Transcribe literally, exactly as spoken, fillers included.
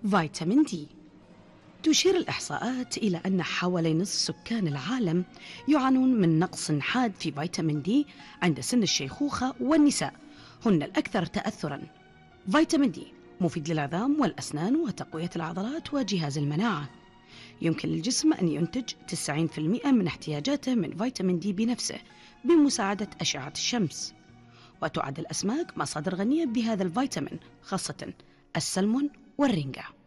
فيتامين دي. تشير الإحصاءات إلى أن حوالي نصف سكان العالم يعانون من نقص حاد في فيتامين دي عند سن الشيخوخة، والنساء هن الأكثر تأثراً. فيتامين دي مفيد للعظام والأسنان وتقوية العضلات وجهاز المناعة. يمكن للجسم أن ينتج تسعين بالمئة من احتياجاته من فيتامين دي بنفسه بمساعدة أشعة الشمس. وتعد الأسماك مصادر غنية بهذا الفيتامين، خاصة السلمون والرنجة.